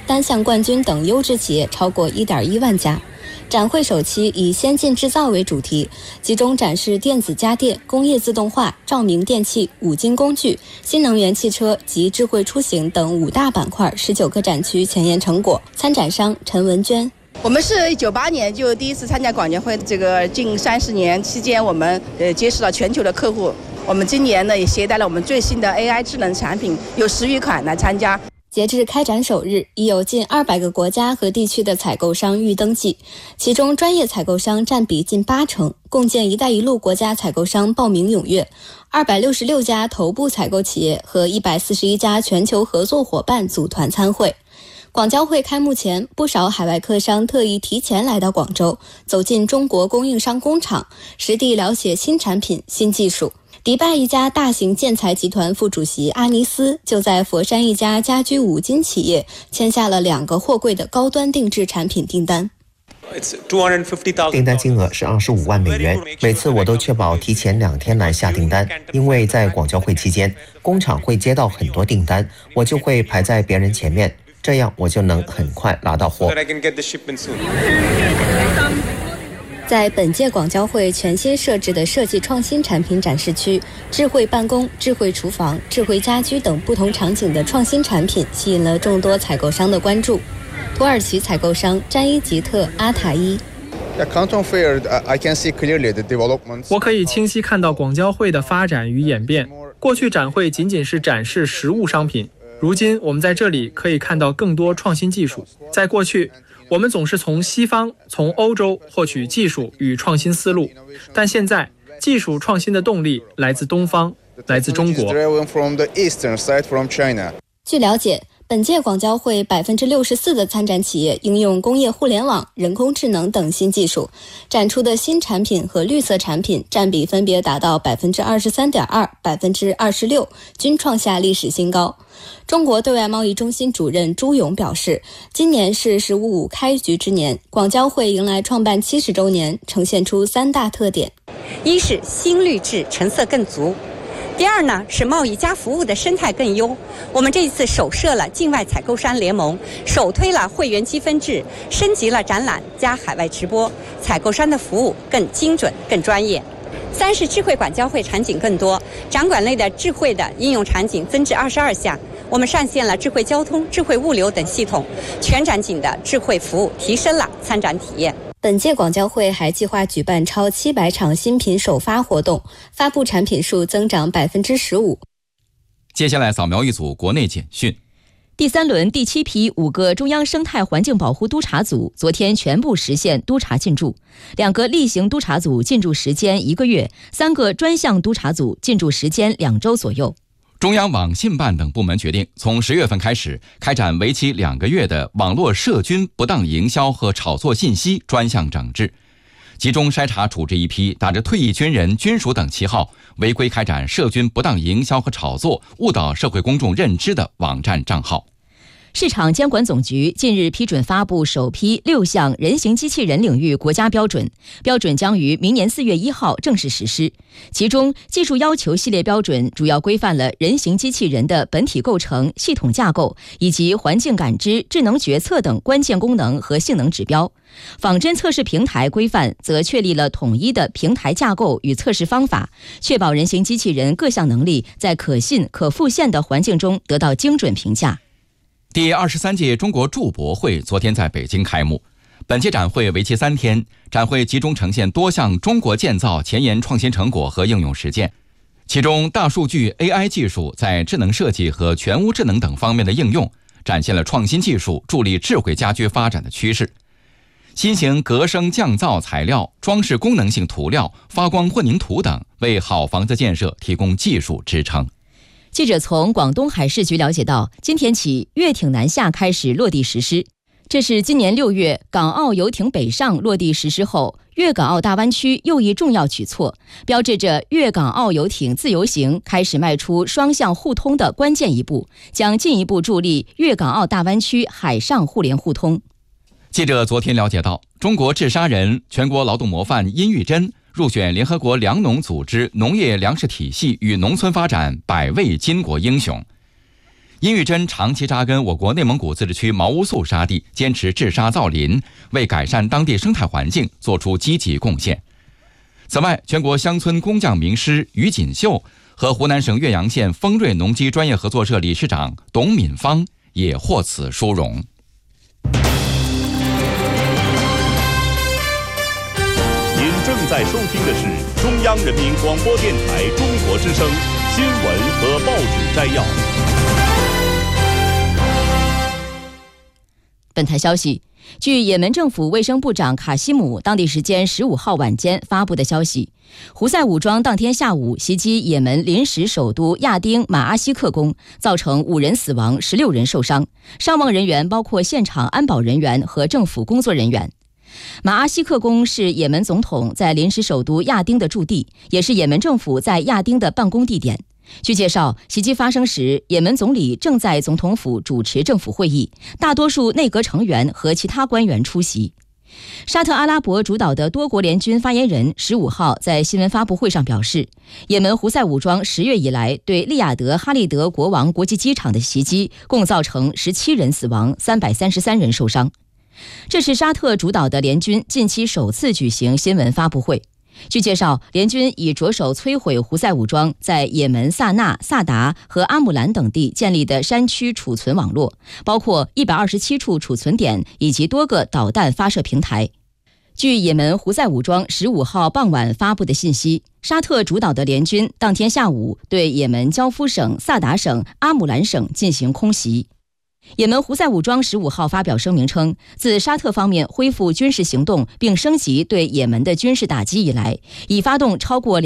单项冠军等优质企业超过1.1万家。展会首期以先进制造为主题，集中展示电子家电、工业自动化、照明电器、五金工具、新能源汽车及智慧出行等5大板块19个展区前沿成果。参展商陈文娟。 我们是98年就第一次参加广交会，这个近30年期间，我们结识了全球的客户。我们今年呢也携带了我们最新的 AI 智能产品，有10余款来参加。 截至开展首日，已有近200个国家和地区的采购商预登记，其中专业采购商占比近80%，共建“一带一路”国家采购商报名踊跃，266家头部采购企业和141家全球合作伙伴组团参会。广交会开幕前，不少海外客商特意提前来到广州，走进中国供应商工厂，实地了解新产品、新技术。迪拜一家大型建材集团副主席阿尼斯就在佛山一家家居五金企业签下了2个货柜的高端定制产品订单。 订单金额是25万美元，每次我都确保提前2天来下订单，因为在广交会期间，工厂会接到很多订单，我就会排在别人前面，这样我就能很快拿到货。 在本届广交会全新设置的设计创新产品展示区，智慧办公、智慧厨房、智慧家居等不同场景的创新产品吸引了众多采购商的关注。土耳其采购商詹伊吉特阿塔伊。 我可以清晰看到广交会的发展与演变。过去展会仅仅是展示实物商品，如今我们在这里可以看到更多创新技术。在过去，我们总是从西方、从欧洲获取技术与创新思路，但现在技术创新的动力来自东方，来自中国。 据了解，本届广交会64%的参展企业应用工业互联网、人工智能等新技术，展出的新产品和绿色产品占比分别达到23.2%、26%，均创下历史新高。中国对外贸易中心主任朱勇表示，今年是“十五五”开局之年，广交会迎来创办70周年，呈现出3大特点： 一是新绿质成色更足，第二呢是贸易加服务的生态更优。我们这一次首设了境外采购商联盟，首推了会员积分制，升级了展览加海外直播，采购商的服务更精准更专业。三是智慧广交会场景更多，展馆内的智慧的应用场景增至22项，我们上线了智慧交通、智慧物流等系统，全展景的智慧服务提升了参展体验。 本届广交会还计划举办超700场新品首发活动，发布产品数增长15%。 接下来扫描一组国内简讯。 第3轮第7批5个中央生态环境保护督察组昨天全部实现督查进驻，2个例行督察组进驻时间1个月，3个专项督察组进驻时间2周左右。 中央网信办等部门决定，从10月份开始开展为期2个月的网络涉军不当营销和炒作信息专项整治，集中筛查处置一批打着退役军人、军属等旗号，违规开展涉军不当营销和炒作、误导社会公众认知的网站账号。 市场监管总局近日批准发布首批6项人形机器人领域国家标准，标准将于明年4月1号正式实施。其中，技术要求系列标准主要规范了人形机器人的本体构成、系统架构以及环境感知、智能决策等关键功能和性能指标。仿真测试平台规范则确立了统一的平台架构与测试方法，确保人形机器人各项能力在可信、可复现的环境中得到精准评价。 第23届中国筑博会昨天在北京开幕。本届展会为期3天，展会集中呈现多项中国建造前沿创新成果和应用实践，其中大数据 AI 技术在智能设计和全屋智能等方面的应用，展现了创新技术助力智慧家居发展的趋势。新型隔声降噪材料、装饰功能性涂料、发光混凝土等为好房子建设提供技术支撑。 记者从广东海事局了解到，今天起粤艇南下开始落地实施，这是今年6月港澳游艇北上落地实施后，粤港澳大湾区又一重要举措，标志着粤港澳游艇自由行开始迈出双向互通的关键一步，将进一步助力粤港澳大湾区海上互联互通。 记者昨天了解到，中国治沙人、全国劳动模范殷玉珍入选联合国粮农组织农业粮食体系与农村发展100位巾帼英雄。 殷玉珍长期扎根我国内蒙古自治区毛乌素沙地，坚持治沙造林，为改善当地生态环境做出积极贡献。此外，全国乡村工匠名师于锦绣和湖南省岳阳县丰瑞农机专业合作社理事长董敏芳也获此殊荣。 您正在收听的是中央人民广播电台中国之声新闻和报纸摘要。 本台消息，据也门政府卫生部长卡西姆当地时间15号晚间发布的消息，胡塞武装当天下午袭击也门临时首都亚丁马阿西克宫，造成5人死亡，16人受伤，伤亡人员包括现场安保人员和政府工作人员。马阿西克宫是也门总统在临时首都亚丁的驻地，也是也门政府在亚丁的办公地点。据介绍，袭击发生时，也门总理正在总统府主持政府会议，大多数内阁成员和其他官员出席。沙特阿拉伯主导的多国联军发言人15号在新闻发布会上表示，也门胡塞武装10月以来对利雅得哈利德国王国际机场的袭击，共造成17人死亡，333人受伤。这是沙特主导的联军近期首次举行新闻发布会。据介绍，联军已着手摧毁胡塞武装在也门萨那、萨达和阿姆兰等地建立的山区储存网络，包括127处储存点以及多个导弹发射平台。据也门胡塞武装15号傍晚发布的信息，沙特主导的联军当天下午对也门焦夫省、萨达省、阿姆兰省进行空袭。也门胡塞武装15号发表声明称，自沙特方面恢复军事行动并升级对也门的军事打击以来，已发动超过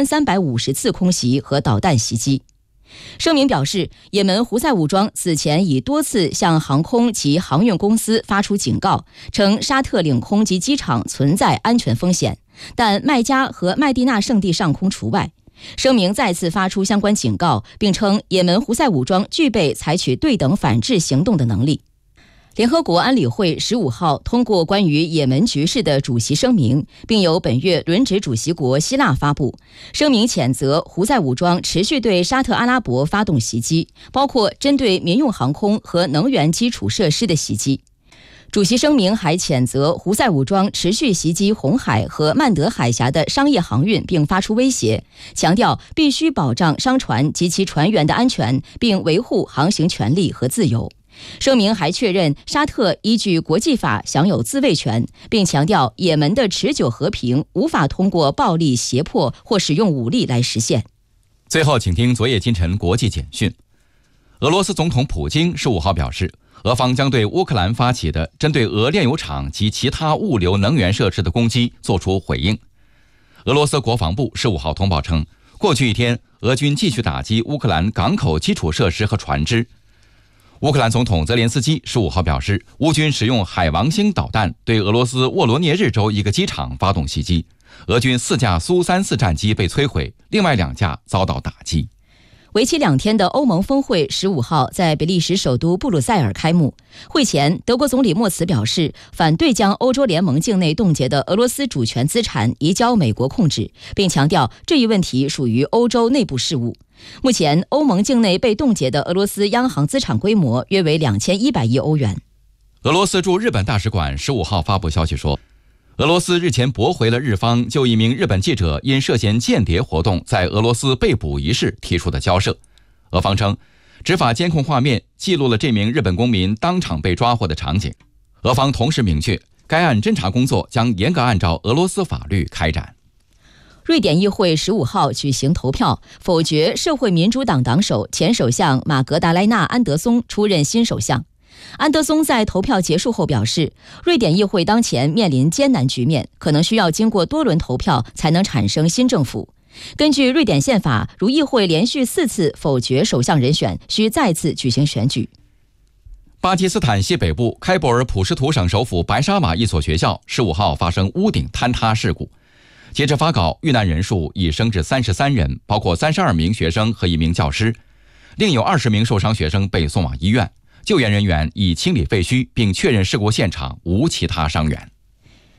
2350次空袭和导弹袭击。声明表示，也门胡塞武装此前已多次向航空及航运公司发出警告，称沙特领空及机场存在安全风险，但麦加和麦地那圣地上空除外。声明再次发出相关警告，并称也门胡塞武装具备采取对等反制行动的能力。联合国安理会15号通过关于也门局势的主席声明，并由本月轮值主席国希腊发布。声明谴责胡塞武装持续对沙特阿拉伯发动袭击，包括针对民用航空和能源基础设施的袭击。主席声明还谴责胡塞武装持续袭击红海和曼德海峡的商业航运，并发出威胁，强调必须保障商船及其船员的安全，并维护航行权利和自由。声明还确认沙特依据国际法享有自卫权，并强调也门的持久和平无法通过暴力、胁迫或使用武力来实现。 最后，请听昨夜今晨国际简讯。俄罗斯总统普京15号表示，俄方将对乌克兰发起的针对俄炼油厂及其他物流能源设施的攻击作出回应。俄罗斯国防部15号通报称，过去一天，俄军继续打击乌克兰港口基础设施和船只。乌克兰总统泽连斯基15号表示，乌军使用海王星导弹对俄罗斯沃罗涅日州一个机场发动袭击，俄军4架苏34战机被摧毁，另外2架遭到打击。 为期2天的欧盟峰会15号在比利时首都布鲁塞尔开幕。会前，德国总理默茨表示，反对将欧洲联盟境内冻结的俄罗斯主权资产移交美国控制，并强调这一问题属于欧洲内部事务。目前，欧盟境内被冻结的俄罗斯央行资产规模约为2100亿欧元。 俄罗斯驻日本大使馆15号发布消息说，俄罗斯日前驳回了日方就一名日本记者因涉嫌间谍活动在俄罗斯被捕一事提出的交涉。俄方称，执法监控画面记录了这名日本公民当场被抓获的场景。俄方同时明确，该案侦查工作将严格按照俄罗斯法律开展。 瑞典议会15号举行投票，否决社会民主党党首前首相马格达莱纳·安德松出任新首相。安德松在投票结束后表示，瑞典议会当前面临艰难局面，可能需要经过多轮投票才能产生新政府。根据瑞典宪法，如议会连续4次否决首相人选，需再次举行选举。 巴基斯坦西北部开伯尔普什图省首府白沙瓦一所学校15号发生屋顶坍塌事故。截至发稿，遇难人数已升至33人，包括32名学生和1名教师，另有20名受伤学生被送往医院。救援人员已清理废墟，并确认事故现场无其他伤员。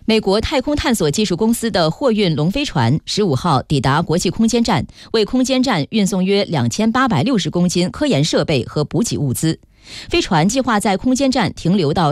美国太空探索技术公司的货运龙飞船15号抵达国际空间站，为空间站运送约2860公斤科研设备和补给物资。飞船计划在空间站停留到